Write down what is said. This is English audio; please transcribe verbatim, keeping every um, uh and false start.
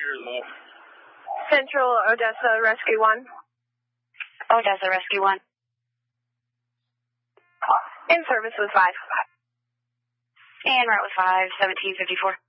Central Odessa Rescue one. Odessa Rescue one. In service with five. And route with five, seventeen fifty-four.